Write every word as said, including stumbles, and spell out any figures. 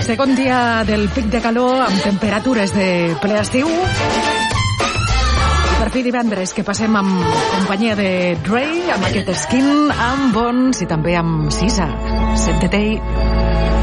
Segon dia del pic de calor amb temperatures de ple estiu. I per fi divendres que passem amb companyia de Dre, amb aquest Skin, amb Bones i també amb Sisa. Set de Day.